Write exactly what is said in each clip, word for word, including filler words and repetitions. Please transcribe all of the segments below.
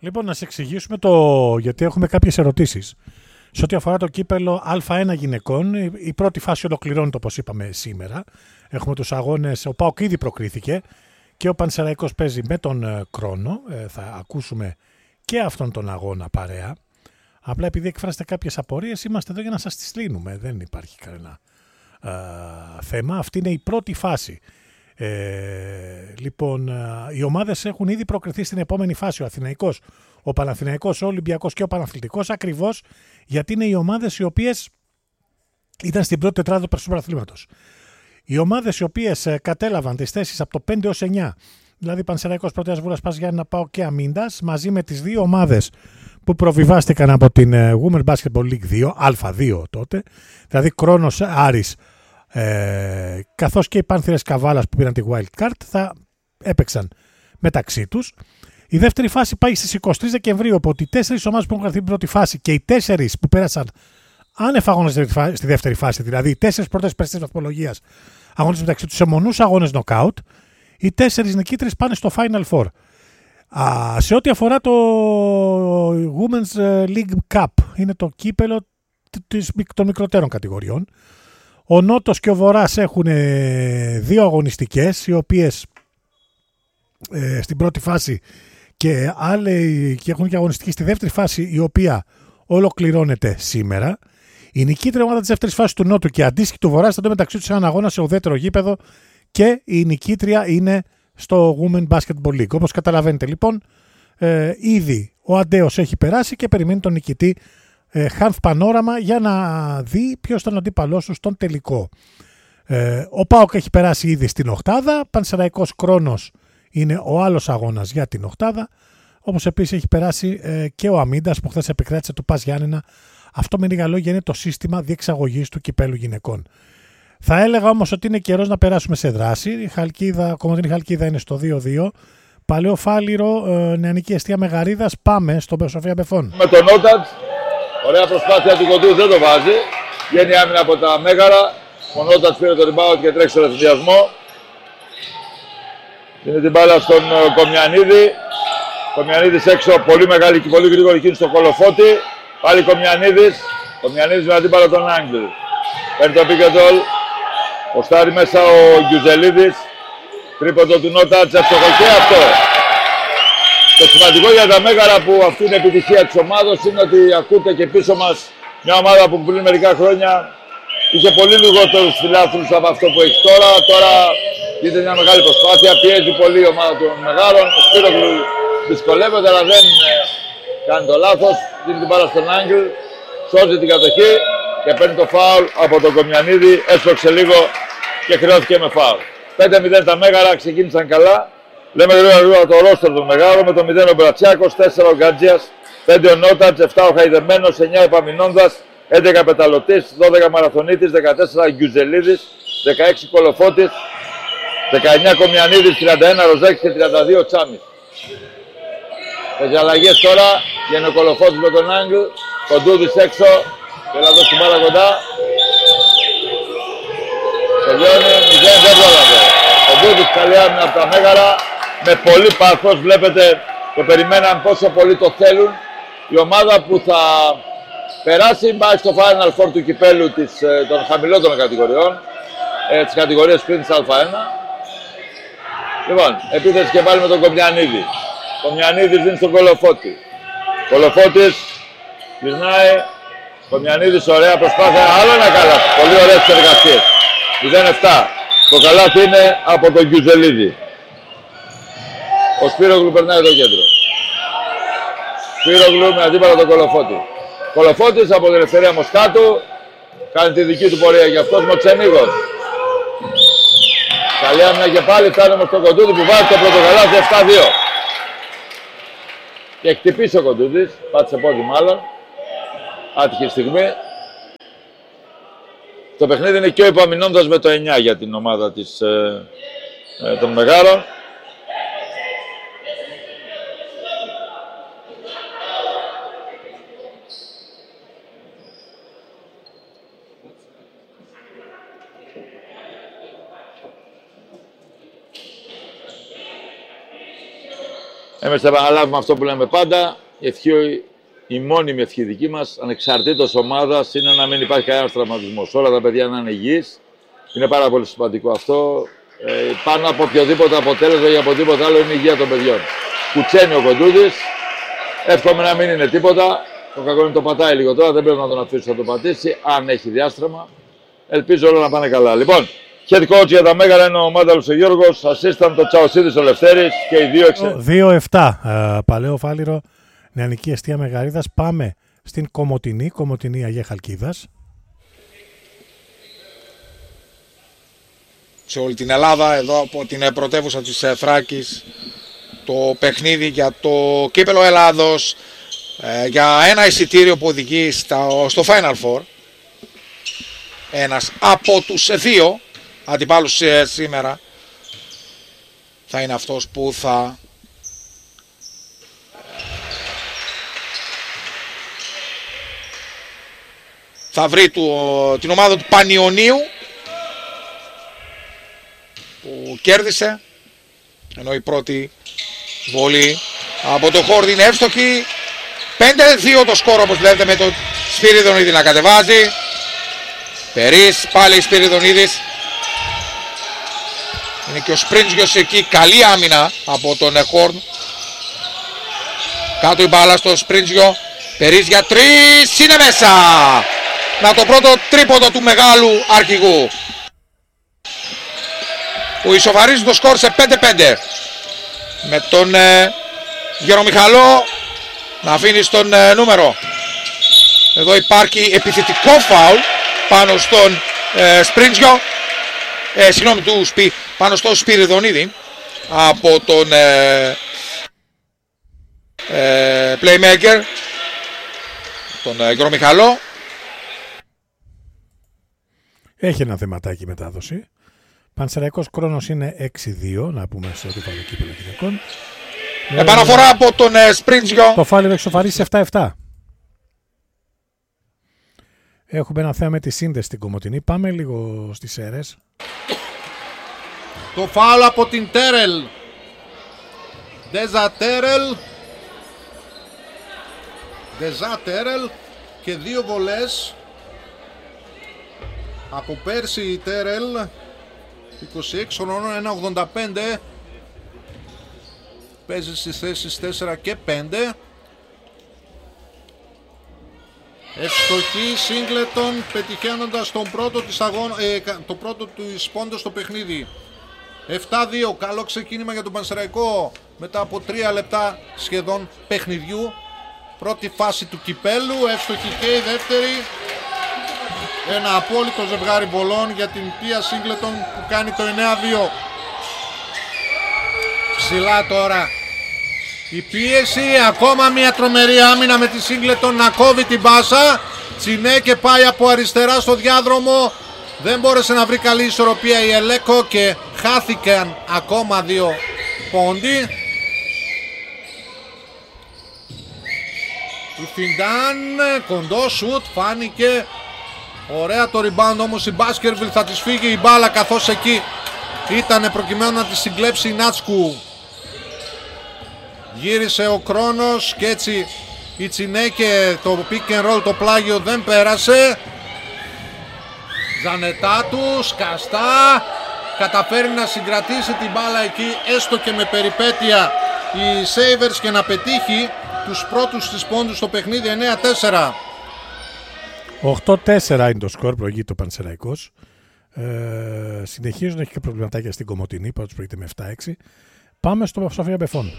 Λοιπόν, να σε εξηγήσουμε το γιατί έχουμε κάποιες ερωτήσεις. Σε ό,τι αφορά το κύπελο Α1 γυναικών, η πρώτη φάση ολοκληρώνεται όπως είπαμε σήμερα. Έχουμε τους αγώνες, ο ΠΑΟΚ ήδη προκρίθηκε και ο Πανσεραϊκός παίζει με τον Κρόνο. Ε, θα ακούσουμε και αυτόν τον αγώνα παρέα. Απλά επειδή εκφράσετε κάποιες απορίες, είμαστε εδώ για να σας τις λύνουμε. Δεν υπάρχει κανένα ε, θέμα. Αυτή είναι η πρώτη φάση. Ε, λοιπόν, οι ομάδες έχουν ήδη προκριθεί στην επόμενη φάση. Ο Αθηναϊκός, ο Παναθηναϊκός, ο Ολυμπιακός και ο Παναθλητικός, ακριβώς γιατί είναι οι ομάδες οι οποίες ήταν στην πρώτη τετράδα του περσινού πρωταθλήματος. Οι ομάδες οι οποίες κατέλαβαν τις θέσεις από το πέντε έως εννιά, δηλαδή Πανσεραϊκός, Πρωτεας, Βούλας, Πας Γιάννενα, ΠΑΟΚ και Αμίντας, μαζί με τις δύο ομάδες που προβιβάστηκαν από την Women Basketball League δύο, Α2 τότε, δηλαδή Κρόνος, Άρης, Ε, καθώς και οι Πάνθυρες Καβάλας που πήραν τη Wild Card θα έπαιξαν μεταξύ τους. Η δεύτερη φάση πάει στις είκοσι τρεις Δεκεμβρίου, οπότε οι τέσσερις ομάδες που έχουν γραφτεί την πρώτη φάση και οι τέσσερις που πέρασαν άνευ αγώνες στη δεύτερη φάση, δηλαδή οι τέσσερις πρώτες περιστές βαθμολογίας αγώνες μεταξύ τους σε μονούς αγώνες knockout, οι τέσσερις νικήτρες πάνε στο Final Four. Α, σε ό,τι αφορά το Women's League Cup, είναι το κύπελο των μικροτέρων κατηγοριών. Ο Νότος και ο Βορράς έχουν δύο αγωνιστικές, οι οποίες ε, στην πρώτη φάση και, άλλοι, και έχουν και αγωνιστική στη δεύτερη φάση, η οποία ολοκληρώνεται σήμερα. Η νικήτρια ομάδα της δεύτερης φάσης του Νότου και αντίστοιχη του Βορρά θα μεταξύ τους έναν αγώνα σε ουδέτερο γήπεδο και η νικήτρια είναι στο Women Basketball League. Όπως καταλαβαίνετε λοιπόν, ε, ήδη ο Αντέος έχει περάσει και περιμένει τον νικητή Χάνθ Πανόραμα για να δει ποιος ήταν ο αντίπαλός του στον τελικό. Ε, ο ΠΑΟΚ έχει περάσει ήδη στην οκτάδα, Πανσεραϊκός Κρόνος είναι ο άλλος αγώνας για την οκτάδα, όπως επίσης έχει περάσει ε, και ο Αμίντας που χθες επικράτησε του Πας Γιάννενα. Αυτό με λίγα λόγια είναι το σύστημα διεξαγωγής του κυπέλου γυναικών. Θα έλεγα όμως ότι είναι καιρός να περάσουμε σε δράση. Η Χαλκίδα, Κομωτινή Χαλκίδα είναι στο δύο δύο. Παλαιό Φάληρο, ε, νεανική εστία Μεγαρίδας. Πάμε στον Σοφία Μπεφών. Με τον Νότατ. Ωραία προσπάθεια του κοντού, δεν το βάζει. Βγαίνει άμυνα από τα Μέγαρα. Ο Νότατς πήρε το rebound και τρέχει στον ευθυνδιασμό. Είναι την μπάλα στον Κομιανίδη. Κομιανίδης έξω, πολύ μεγάλη και πολύ γρήγορη κίνηση στο Κολοφώτη. Πάλι Κομιανίδης. Κομιανίδης με αντίπαλο τον Άγγλ. Παίρνει το πίκετολ. Ποστάρει μέσα ο Γκιουζελίδης. Τρίποντο του Νότατς, εύστοχο και αυτό. Το σημαντικό για τα Μέγαρα που αυτή είναι η επιτυχία της ομάδος είναι ότι ακούτε και πίσω μας μια ομάδα που πριν μερικά χρόνια είχε πολύ λιγότερους φιλάθλους από αυτό που έχει τώρα. Τώρα γίνεται μια μεγάλη προσπάθεια, πιέζει πολύ η ομάδα των Μεγάρων. Ο Σπύρογλου δυσκολεύεται, αλλά δεν κάνει το λάθος. Δίνει την μπάλα στον Άγγλ, σώζει την κατοχή και παίρνει το φάουλ από τον Κομιανίδη. Έσπρωξε λίγο και χρεώθηκε με φάουλ. πέντε μηδέν τα Μέγαρα, ξεκίνησαν καλά. Λέμε γρήγορα γρήγορα το ρόστερ του Μεγάλου με το μηδέν ο Μπρατσιάκος, τέσσερα ο Γκάτζιας, πέντε ο Νότατς, επτά ο Χαϊδεμένος, εννιά Επαμινώντας, έντεκα Πεταλωτής, δώδεκα Μαραθωνίτης, δεκατέσσερα Γκιουζελίδης, δεκαέξι Κολοφώτης, δεκαεννιά Κομιανίδης, τριάντα ένα Ροζέκης και τριάντα δύο Τσάμις. Παίζει αλλαγές τώρα, βγαίνει ο Κολοφώτης με τον Άγγλ, Κοντούδης έξω, θέλει να δώσει την μπάλα κοντά. Τελειώνει, μηδέν δεν πρόλαβε. Κοντούδης καλή άμυνα από τα Μέγαρα. Με πολύ πάθος, βλέπετε, το περιμέναν πόσο πολύ το θέλουν. Η ομάδα που θα περάσει πάει στο Final Four του κυπέλου της, των χαμηλότερων κατηγοριών, ε, τις κατηγορίες πριν της Α1. Λοιπόν, επίθεση και πάλι με τον Κομιανίδη. Κομιανίδης δίνει στον Κολοφώτη. Κολοφώτης γυρνάει. Κομιανίδης, ωραία προσπάθεια. Άλλο ένα καλάθι. Πολύ ωραίες συνεργασίες. μηδέν επτά. Το καλάθι είναι από τον Γκιουζελίδη. Ο Σπύρογλου περνάει το κέντρο. Σπύρογλου με αντίπαλο τον Κολοφώτη. Κολοφώτης από την Ελευθερία Μοσκάτου. Κάνει τη δική του πορεία και αυτός Μοτσενίγος. Καλή άμυνα και πάλι φτάνουμε στο Κοντούδη που βάζει το πρώτο καλάθι επτά δύο. Και έχει χτυπήσει ο Κοντούδης. Πάτησε πόδι μάλλον. Άτυχη στιγμή. Το παιχνίδι είναι και ο Επαμινώντας με το εννιά για την ομάδα της, ε, ε, των Μεγάρων. Εμείς θα επαναλάβουμε αυτό που λέμε πάντα. Η ευχή, η μόνιμη ευχή δική μας, ανεξαρτήτως ομάδας, είναι να μην υπάρχει κανένας τραυματισμός. Όλα τα παιδιά να είναι υγιείς. Είναι πάρα πολύ σημαντικό αυτό. Ε, πάνω από οποιοδήποτε αποτέλεσμα ή από οτιδήποτε άλλο είναι η υγεία των παιδιών. Κουτσένει ο Κοντούδης. Εύχομαι να μην είναι τίποτα. Το κακό είναι το πατάει λίγο τώρα. Δεν πρέπει να τον αφήσει να το πατήσει. Αν έχει διάστρεμα. Ελπίζω όλα να πάνε καλά. Λοιπόν, head coach για τα Μέγαρα είναι ο Μάνταλος ο Γιώργος. Assistant το Τσαουσίδης ο Λευτέρης και οι δύο εξ. δύο επτά. Παλαιό Φάληρο, νεανική εστία Μεγαρίδας. Πάμε στην Κομοτηνή. Κομοτηνή Αγία Χαλκίδας. Σε όλη την Ελλάδα, εδώ από την πρωτεύουσα της Θράκης, το παιχνίδι για το κύπελο Ελλάδος, ε, για ένα εισιτήριο που οδηγεί στα, στο Final Four. Ένας από τους δύο αντιπάλους ε, σήμερα θα είναι αυτός που θα θα βρει του, την ομάδα του Πανιωνίου που κέρδισε, ενώ η πρώτη βολή από το Χόρδι είναι εύστοχη. πέντε δύο το σκορ, όπως βλέπετε, με το Σπυριδονίδη να κατεβάζει. Περίς, πάλι Σπυριδονίδης. Είναι και ο Σπρίντζιος εκεί, καλή άμυνα από τον Χόρν. Κάτω η μπάλα στο Σπρίντζιο. Περίς για τρεις, είναι μέσα. Να το πρώτο τρίποντο του μεγάλου αρχηγού, που ισοφαρίζει το σκορ σε πέντε πέντε. Με τον ε, Γερομιχαλό να αφήνει στον ε, νούμερο. Εδώ υπάρχει επιθετικό φάουλ πάνω στον ε, Σπρίντζιο. Ε, συγγνώμη, του Σπι, πάνω στον Σπυριδονίδη από τον ε, ε, playmaker, τον ε, Γερομιχαλό. Έχει ένα θεματάκι μετάδοση. Πανσεραϊκός Κρόνος είναι έξι δύο, να πούμε σε ό,τι πάει το κύπελλο γυναικών. Επαναφορά από τον ε, Σπρίντζιο. Το Φάληρο έχει σοφαρίσει επτά επτά. Έχουμε ένα θέμα με τη σύνδεση στην Κομοτηνή. Πάμε λίγο στις αίρες. Το φάουλ από την Τέρελ. Ντεζα Τέρελ. Ντεζα Τέρελ και δύο βολές. Από πέρσι η Τέρελ, είκοσι έξι χρονών, ένα ογδόντα πέντε. Παίζει στις θέσεις τέσσερα και πέντε. Ευστοχή Σίγκλετον, πετυχαίνοντας τον πρώτο της αγώνα, ε, το πρώτο του πόντο στο παιχνίδι. επτά δύο, καλό ξεκίνημα για τον Πανσεραϊκό μετά από τρία λεπτά σχεδόν παιχνιδιού. Πρώτη φάση του κυπέλου, εύστοχη και η δεύτερη. Ένα απόλυτο ζευγάρι βολών για την Πία Σίγκλετον που κάνει το εννέα δύο. Ψηλά τώρα η πίεση, ακόμα μια τρομερή άμυνα με τη Σίγκλετον να κόβει την πάσα. Τσινέκε πάει από αριστερά στο διάδρομο. Δεν μπόρεσε να βρει καλή ισορροπία η Ελέκο και χάθηκαν ακόμα δύο πόντι. Η Φιντάν, κοντό σουτ, φάνηκε. Ωραία το rebound, όμως η Μπάσκερβιλ θα της φύγει η μπάλα, καθώς εκεί ήταν προκειμένου να τη συγκλέψει η Νάτσκου. Γύρισε ο Κρόνος και έτσι η Τσινέκε, το pick and roll, το πλάγιο δεν πέρασε. Ζανετάτου, σκαστά, καταφέρει να συγκρατήσει την μπάλα εκεί, έστω και με περιπέτεια, οι Sabres και να πετύχει τους πρώτους της πόντους στο παιχνίδι. Εννέα τέσσερα. οκτώ τέσσερα είναι το σκορ, προηγείται ο Πανσεραϊκός. Ε, συνεχίζουν, έχει και προβληματάκια στην Κομοτηνή, πάντως προηγείται με επτά έξι. Πάμε στο Σοφία Μπεφών.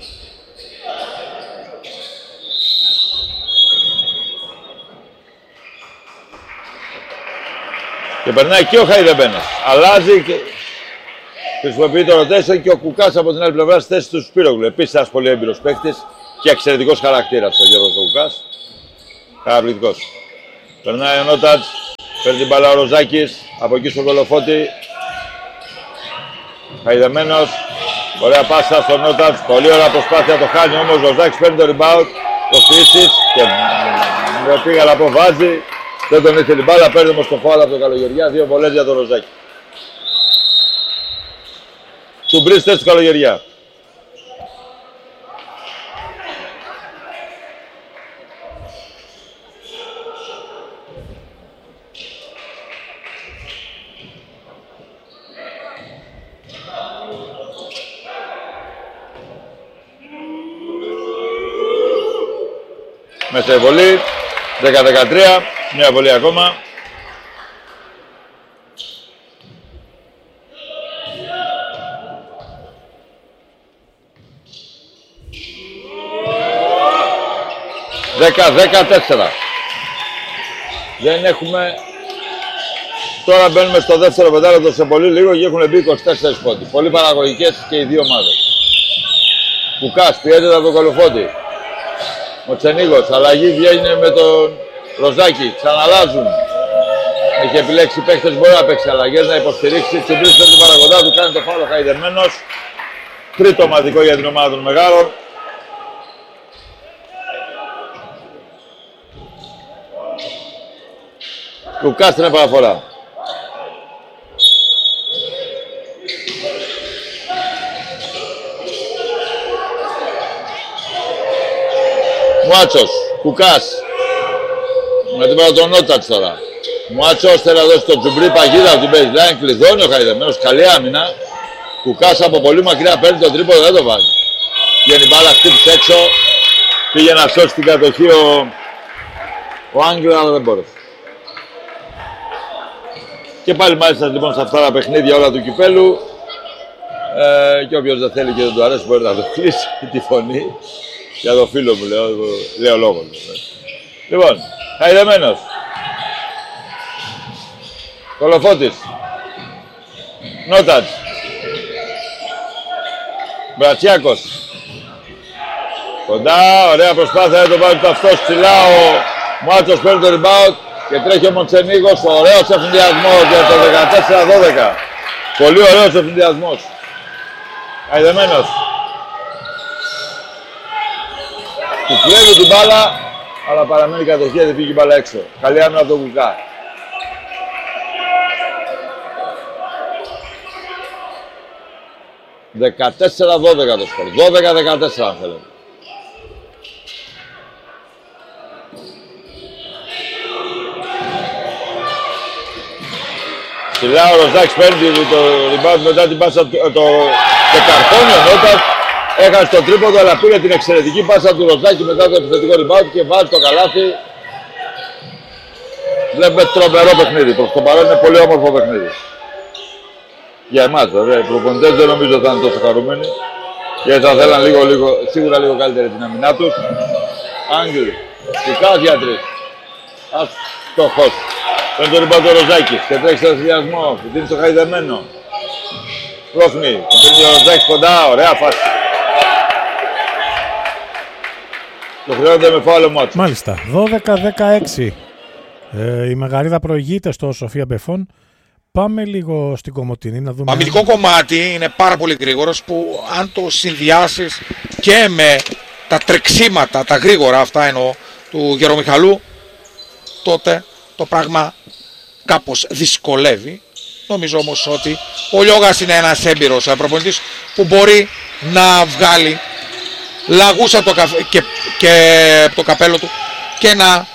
Και περνάει και ο Χαϊδεμπένας. Αλλάζει και χρησιμοποιεί το rotation και ο Κουκάς από την άλλη πλευρά στη θέση του Σπύρογλου. Επίσης ένας πολύ έμπειρος παίκτης και εξαιρετικός χαρακτήρας ο Γιώργος Κουκάς. Καταπληκτικός. Περνάει ο Νότατς, παίρνει την μπάλα ο Ροζάκης, από εκεί στο Κολοφώτη. Χαϊδεμένος, ωραία πάσα στον Νότατς, πολύ ωραία προσπάθεια, το χάνει όμως ο Ροζάκης, παίρνει το rebound, το Φίσης και με πήγα να πω βάζει. Δεν τον ήθελε η μπάλα, παίρνει όμως το φάουλ από τον Καλογεριά, δύο βολές για τον Ροζάκη. Του μπρίστες του Καλογεριά. Μέσα η βολή. δέκα δεκατρία. Μια βολή ακόμα. δέκα δεκατέσσερα. Δεν έχουμε... Τώρα μπαίνουμε στο δεύτερο πεντάλεπτο σε πολύ λίγο και έχουν μπει είκοσι τέσσερις πόντοι. Πολύ παραγωγικές και οι δύο ομάδες. Κουκάς πιέζεται από τον Κολοφότη. Ο Τσενίγος, αλλαγή βγαίνει με τον Ροζάκη. Ξαναλάζουν. Έχει επιλέξει παίχτες, μπορεί να παίξει αλλαγές, να υποστηρίξει. Τσιμπρίστερ την παραγοντά του, κάνει το φάουλο χαϊδεμένος. Τρίτο ομαδικό για την ομάδα των μεγάλων. Κουκάς την επαναφορά. Μουάτσος, Κουκάς. Με την πρώτη τον Νότατς τώρα. Μουάτσος θέλει να δώσει το τζουμπρί παγίδα από την baseline. Κλειδώνει ο χαϊδεμένος, καλή άμυνα. Κουκάς από πολύ μακριά παίρνει το τρίποδο, δεν το βάζει. Βγαίνει μπάλα, χτύπησε έξω. Πήγε να σώσει την κατοχή ο, ο Άγγλος, αλλά δεν μπόρεσε. Και πάλι μάλιστα λοιπόν σε αυτά τα παιχνίδια όλα του κυπέλου. Ε, και όποιος δεν θέλει και δεν του αρέσει μπορεί να το κλείσει τη φωνή. Για το φίλο μου λέω, λέω λόγο. Λοιπόν, χαϊδεμένος. Κολοφώτης. Νότατς. Μπρατσιάκος. Κοντά, ωραία προσπάθεια να το βάλει το αυτός ψηλά. Ο Μουάτσος παίρνει το rebound και τρέχει ο Μοντσενίγος. Ωραίος ευθυνδιασμός για το δεκατέσσερα δώδεκα. Πολύ ωραίος ευθυνδιασμός. Χαϊδεμένος. Του κλέβει την μπάλα, αλλά παραμένει κατοχή, δεν πήγε η μπάλα έξω. Καλή άμυνα από τον Κουκά. δεκατέσσερα δώδεκα το σκορ. δώδεκα δεκατέσσερα αν θέλετε. Ψηλά ο Ροζάκης παίρνει το rebound μετά την πάσα, το, το, το καρφώνει ο Νότας. Έχασε το τρίποδο, αλλά πήρε την εξαιρετική πάσα του Ροζάκη μετά το επιθετικό rebound και βάζει το καλάθι. Βλέπουμε τρομερό παιχνίδι. Προς το παρόν είναι πολύ όμορφο παιχνίδι. Για εμάς βέβαια. Οι προπονητές δεν νομίζω θα είναι τόσο χαρούμενοι. Γιατί θα θέλαν λίγο, λίγο, σίγουρα λίγο καλύτερη την αμυνά τους. Άγγλ, Κουκάς για τρεις. Αστοχός. Παίρνει το rebound του Ροζάκης και τρέχει σε ευθυνδιασμό. Δίνει στο χαϊδεμένο. Πρόχνει. Παίρνει ο Ροζάκης κοντά. Ωραία φάση. Το χρειάζεται με φάουλο Μουάτσο. Μάλιστα. δώδεκα δεκαέξι. Ε, η Μεγαρίδα προηγείται στο Σοφία Μπεφών. Πάμε λίγο στην Κομοτηνή να δούμε. Το αμυντικό κομμάτι είναι πάρα πολύ γρήγορος που αν το συνδυάσεις και με τα τρεξίματα, τα γρήγορα αυτά εννοώ του Γερομιχαλού, τότε το πράγμα κάπως δυσκολεύει. Νομίζω όμως ότι ο Λιώγας είναι ένας έμπειρος προπονητής που μπορεί να βγάλει λαγούς από το, καφέ, και, και το καπέλο του και να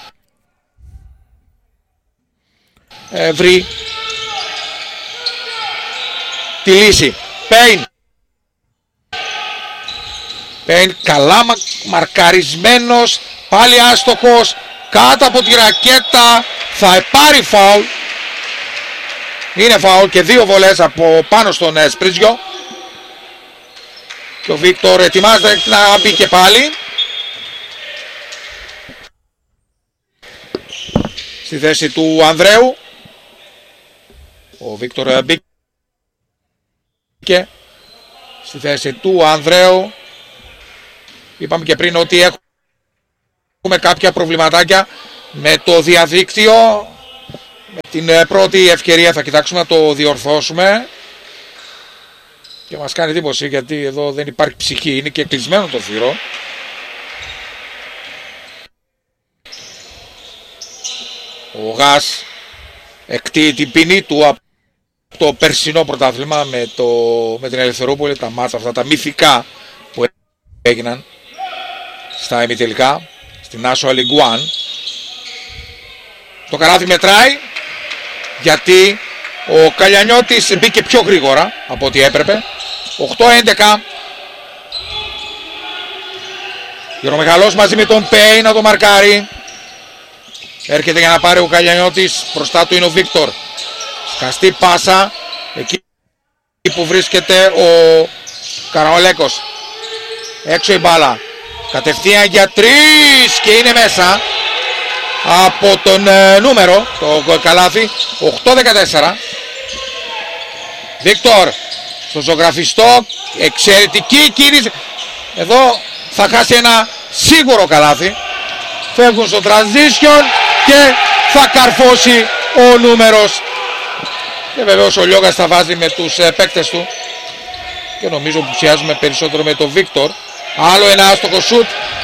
ε, βρει τη λύση. Πέιν. Πέιν καλά μα, μαρκαρισμένος, πάλι άστοχος, κάτω από τη ρακέτα, θα πάρει φάουλ. Είναι φάουλ και δύο βολές από πάνω στον ε, Σπρίτζιο. Και ο Βίκτορ ετοιμάζεται να μπει και πάλι. Στη θέση του Ανδρέου. Ο Βίκτορ μπήκε. Στη θέση του Ανδρέου. Είπαμε και πριν ότι έχουμε κάποια προβληματάκια με το διαδίκτυο. Με την πρώτη ευκαιρία θα κοιτάξουμε να το διορθώσουμε. Και μας κάνει εντύπωση γιατί εδώ δεν υπάρχει ψυχή, είναι και κλεισμένο το θύρο. Ο Γας εκτείει την ποινή του από το περσινό πρωτάθλημα με, το, με την Ελευθερούπολη, τα μάτσα αυτά, τα μυθικά που έγιναν στα ημιτελικά, στην Άσο Αλιγκουάν. Το καράβι μετράει γιατί ο Καλιανιώτης μπήκε πιο γρήγορα από ό,τι έπρεπε. οκτώ έντεκα. Γερομιχαλός μαζί με τον Πέι να το μαρκάρει. Έρχεται για να πάρει ο Καλιανιώτης. Μπροστά του είναι ο Βίκτορ. Σκαστή πάσα. Εκεί που βρίσκεται ο Καραολέκος. Έξω η μπάλα. Κατευθείαν για τρεις και είναι μέσα. Από τον ε, νούμερο, το καλάθι. οκτώ δεκατέσσερα. Βίκτορ. Στο ζωγραφιστό. Εξαιρετική κίνηση. Εδώ θα χάσει ένα σίγουρο καλάθι. Φεύγουν στο transition και θα καρφώσει ο νούμερος. Και βεβαίως ο Λιώγας θα βάζει με τους ε, παίκτες του. Και νομίζω που ψιάζουμε περισσότερο με τον Βίκτορ. Άλλο ένα άστοχο σουτ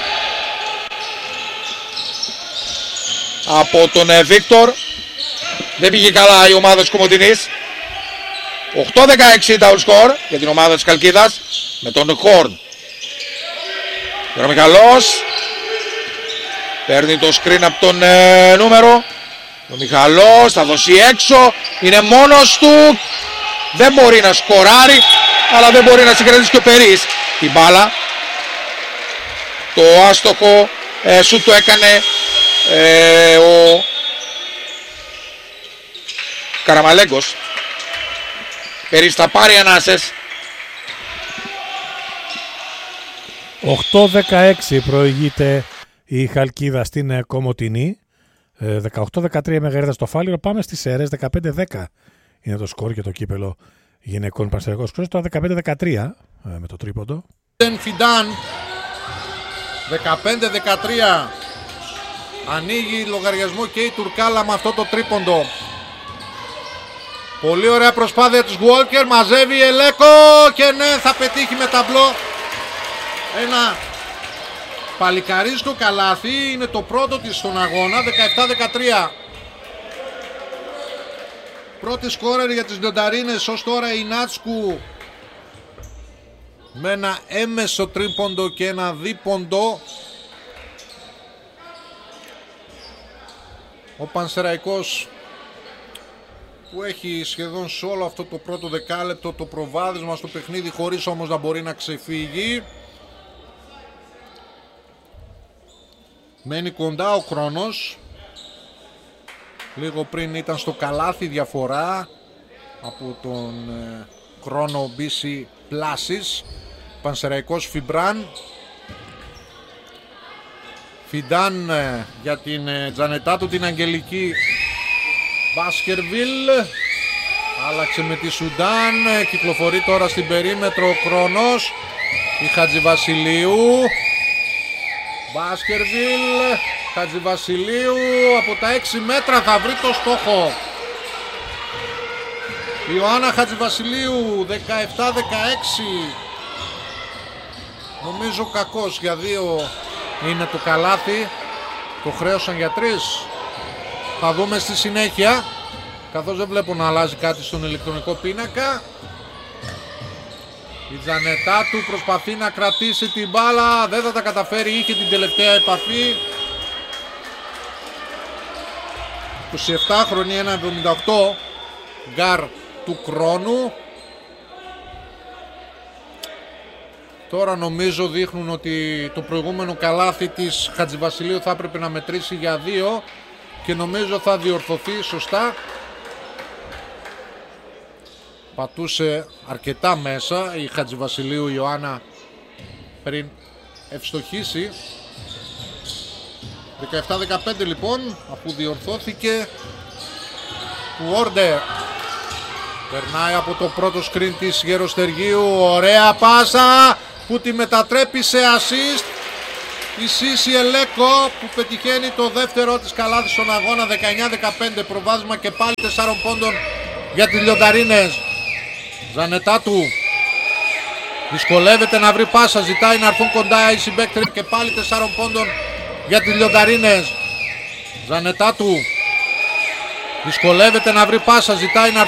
από τον ε, Βίκτορ. Δεν πήγε καλά η ομάδα της Κομοτηνής. οκτώ δεκαέξι down score για την ομάδα της Καλκίδας. Με τον Χόρν. Γερομιχαλός παίρνει το screen από τον ε, νούμερο. Ο Μιχαλός θα δώσει έξω. Είναι μόνος του. Δεν μπορεί να σκοράρει, αλλά δεν μπορεί να συγκρατήσει και ο Περής την μπάλα. Το άστοχο ε, σου το έκανε ε, ο Καραμαλέγκος. Περής θα πάρει ανάσες. οκτώ δεκαέξι προηγείται η Χαλκίδα στην ε, Κομοτηνή. ε, δεκαοκτώ δεκατρία Μεγαρίδα στο Φάληρο. Πάμε στις ΣΕΡΕΣ. δεκαπέντε δέκα είναι το σκορ για το κύπελο γυναικών Πανσεραϊκός Κρόσος. Το δεκαπέντε δεκατρία ε, με το τρίποντο. Φιντάν δεκαπέντε δεκατρία. Ανοίγει λογαριασμό και η Τουρκάλα με αυτό το τρίποντο. Πολύ ωραία προσπάθεια της Walker. Μαζεύει Ελέκο και ναι, θα πετύχει με ταμπλό. Ένα παλικαρίστο καλάθι. Είναι το πρώτο της στον αγώνα. δεκαεπτά δεκατρία. Πρώτη σκόρερ για τις Λιονταρίνες ως τώρα η Νάτσκου με ένα έμεσο τρίποντο και ένα δίποντο. Ο Πανσεραϊκός που έχει σχεδόν σε όλο αυτό το πρώτο δεκάλεπτο το προβάδισμα στο παιχνίδι, χωρίς όμως να μπορεί να ξεφύγει. Μένει κοντά ο χρόνος. Λίγο πριν ήταν στο καλάθι διαφορά από τον ε, χρόνο μπι σι Πλάσης. Πανσεραϊκός Φιμπράν. Φιντάν ε, για την ε, Τζανετά του την Αγγελική. Μπάσκερβιλ. Άλλαξε με τη Σουντάν. ε, Κυκλοφορεί τώρα στην περίμετρο ο χρόνος. Η Χατζηβασιλείου. Μπάσκερβιλ. Χατζηβασιλείου από τα έξι μέτρα θα βρει το στόχο. Ιωάννα Χατζηβασιλείου δεκαεπτά δεκαέξι. Νομίζω κακός για δύο είναι το καλάθι. Το χρέωσαν για τρεις. Θα δούμε στη συνέχεια, καθώς δεν βλέπω να αλλάζει κάτι στον ηλεκτρονικό πίνακα. Η Τζανετά του προσπαθεί να κρατήσει την μπάλα. Δεν θα τα καταφέρει, είχε την τελευταία επαφή. εικοσιεπτάχρονη, ένα εβδομήντα οκτώ, γκάρ του χρόνου. Τώρα νομίζω δείχνουν ότι το προηγούμενο καλάθι της Χατζηβασιλείου θα έπρεπε να μετρήσει για δύο και νομίζω θα διορθωθεί σωστά. Πατούσε αρκετά μέσα η Χατζηβασιλείου Ιωάννα πριν ευστοχήσει. δεκαεπτά δεκαπέντε λοιπόν, αφού διορθώθηκε. Βόρντερ περνάει από το πρώτο screen της Γεροστεργίου. Ωραία πάσα που τη μετατρέπει σε assist η Σίση Ελέκο, που πετυχαίνει το δεύτερο της καλάθι στον αγώνα. Δεκαεννιά δεκαπέντε προβάδισμα και πάλι τεσσάρων πόντων για τις Λιονταρίνες. Ζανετάτου δυσκολεύεται να βρει πάσα, ζητάει να έρθουν κοντά οι συμπαίκτες και πάλι τεσσάρων πόντων για τις Λιονταρίνες. Ζανετάτου δυσκολεύεται να βρει πάσα, ζητάει να